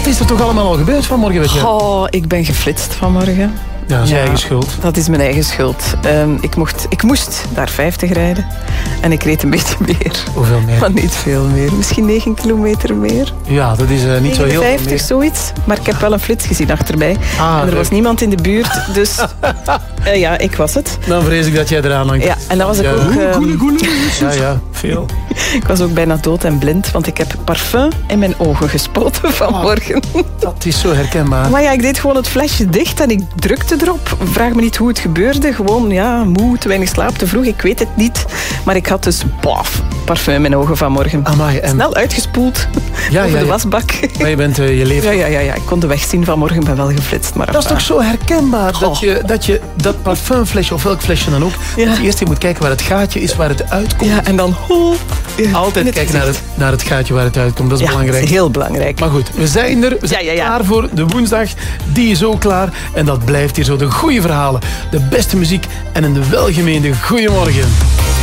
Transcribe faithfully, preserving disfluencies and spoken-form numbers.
Wat is er toch allemaal al gebeurd vanmorgen? Weet je? Oh, ik ben geflitst vanmorgen. Ja, dat is je eigen schuld. Dat is mijn eigen schuld. Um, ik, mocht, ik moest daar vijftig rijden. En ik reed een beetje meer. Hoeveel meer? Maar niet veel meer. Misschien negen kilometer meer. Ja, dat is uh, niet zo heel veel vijftig, meer. zoiets. Maar ik heb wel een flits gezien achter mij. Ah, en er leuk. was niemand in de buurt. Dus uh, ja, ik was het. Dan vrees ik dat jij eraan hangt. Ja, en dat was ik ja. ook... Um, goeie, goeie. Ja, ja, veel. Ik was ook bijna dood en blind. Want ik heb parfum in mijn ogen gespoten vanmorgen. Oh, dat is zo herkenbaar. Maar ja, ik deed gewoon het flesje dicht en ik drukte erop. Vraag me niet hoe het gebeurde. Gewoon, ja, moe, te weinig slaap, te vroeg. Ik weet het niet. Maar ik had dus, bof, parfum in mijn ogen vanmorgen. Amai, en... Snel uitgespoeld ja, over ja, de ja. wasbak. Maar je bent uh, je leven... Ja, ja, ja, ja, ik kon de weg zien vanmorgen. Ik ben wel geflitst. Maar dat is toch zo herkenbaar, oh. dat, je, dat je dat parfumflesje, of welk flesje dan ook, ja. dat je eerst moet kijken waar het gaatje is, waar het uitkomt. Ja, en dan... Oh, ja, altijd kijken naar het, naar het gaatje waar het uitkomt. Dat is ja, belangrijk. Dat is heel belangrijk. Maar goed, we zijn er. We zijn ja, ja, ja. klaar voor de woensdag. Die is ook klaar. En dat blijft hier zo. De goede verhalen, de beste muziek en een welgemeende goeiemorgen.